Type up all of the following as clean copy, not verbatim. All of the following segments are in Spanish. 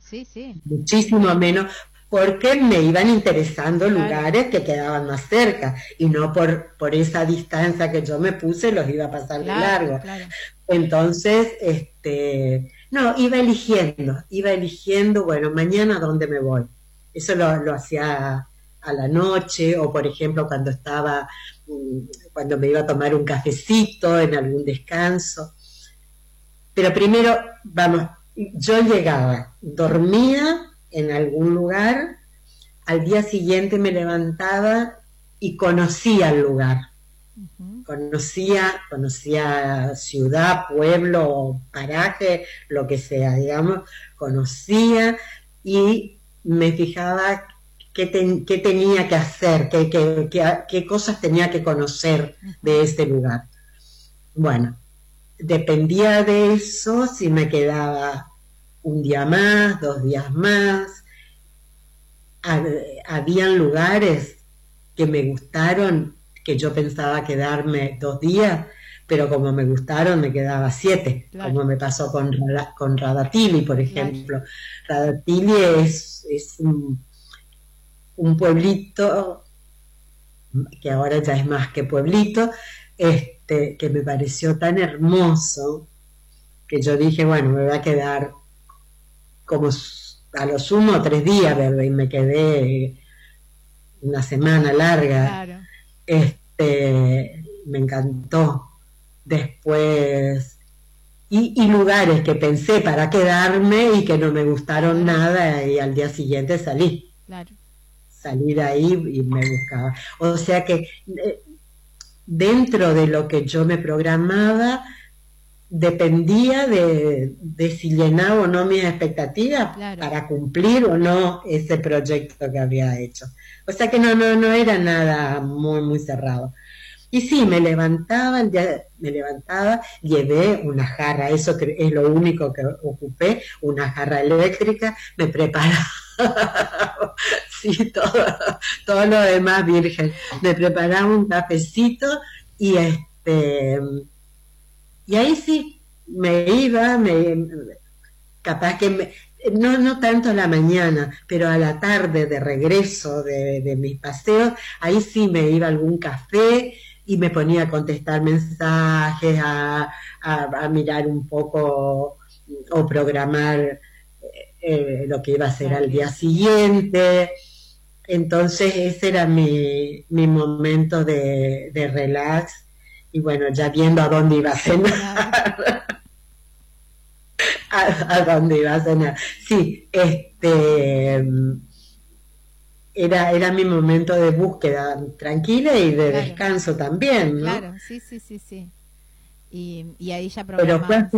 Sí, sí. muchísimo menos, porque me iban interesando Claro, lugares que quedaban más cerca y no por esa distancia que yo me puse los iba a pasar de claro, largo. claro. Entonces, no, iba eligiendo, bueno, mañana a dónde me voy. Eso lo hacía a la noche o, por ejemplo, cuando me iba a tomar un cafecito en algún descanso. Pero primero, vamos, yo llegaba, dormía en algún lugar, al día siguiente me levantaba y conocía el lugar. Ujú. Conocía ciudad, pueblo, paraje, lo que sea, digamos, conocía y me fijaba qué tenía que hacer, qué cosas tenía que conocer de Ujú. ese lugar. Bueno, dependía de eso si me quedaba un día más, 2 días más. Habían lugares que me gustaron, que yo pensaba quedarme 2 días, pero como me gustaron me quedaba 7, Claro, como me pasó con Radatili, por claro. ejemplo. Radatili es un pueblito que ahora ya es más que pueblito, que me pareció tan hermoso que yo dije, bueno, me voy a quedar como a lo sumo 3 días, y me quedé una semana larga. Claro. Me encantó. Después, y lugares que pensé para quedarme y que no me gustaron Claro, nada y al día siguiente claro. salí de ahí y me buscaba. O sea que dentro de lo que yo me programaba, dependía de si llenaba o no mis expectativas Claro. para cumplir o no ese proyecto que había hecho. O sea que no era nada muy, muy cerrado. Y sí, me levantaba, llevé una jarra, eso es lo único que ocupé, una jarra eléctrica, me preparaba, sí, todo lo demás virgen, me preparaba un cafecito y y ahí sí, capaz que no tanto a la mañana, pero a la tarde de regreso de mis paseos, ahí sí me iba a algún café y me ponía a contestar mensajes, a mirar un poco o programar lo que iba a hacer Para el al día día siguiente. siguiente. Entonces ese era mi momento de relax y bueno, ya viendo a dónde iba a cenar. Claro. A dónde iba a cenar. Sí, era mi momento de búsqueda tranquila y de Claro, descanso también, ¿no? claro. Sí, sí, sí, sí. Y ahí ya Pero fue programabas. así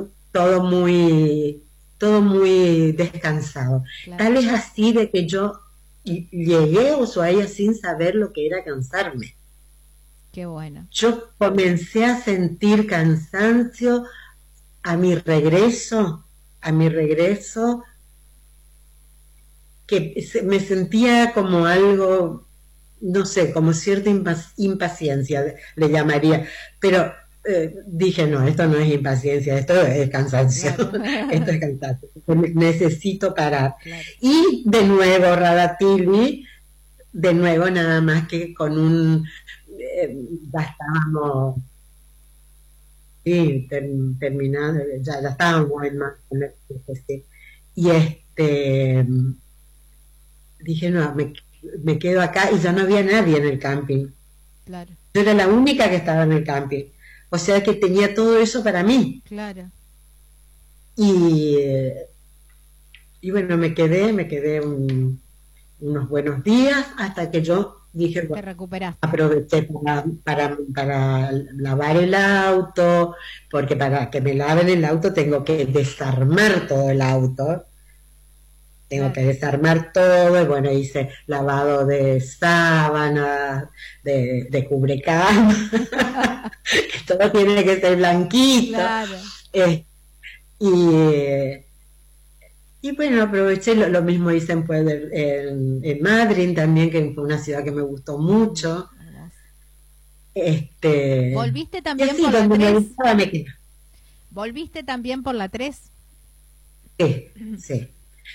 todo muy descansado. Claro. Tal es así de que yo llegué a Ushuaia sin saber lo que era cansarme. Qué bueno. Yo comencé a sentir cansancio a mi regreso, a mi regreso, que me sentía como algo, no sé, como cierta impaciencia, le llamaría, pero dije, no, esto no es impaciencia, esto es cansancio, Claro. esto es cansancio, necesito parar. Claro. Y de nuevo, Radatili, de nuevo nada más que con ya estábamos, sí, terminando, ya estábamos en más, sí. Y dije, no, me quedo acá y ya no había nadie en el camping. Claro. Yo era la única que estaba en el camping. O sea que tenía todo eso para mí. Claro. Y, y bueno, me quedé unos buenos días hasta que yo dije, Te bueno, recuperaste. aproveché para lavar el auto, porque para que me laven el auto tengo que desarmar todo el auto, tengo Claro. que desarmar todo, y bueno, hice lavado de sábanas, de cubrecama, que todo tiene que ser blanquito. Claro. eh, y, y bueno, aproveché, lo mismo hice en Madrid también, que fue una ciudad que me gustó mucho. Hermoso. Este, ¿Volviste y también así, por la donde me 3? gustaba me quedé. ¿Volviste también por la 3? Sí, sí.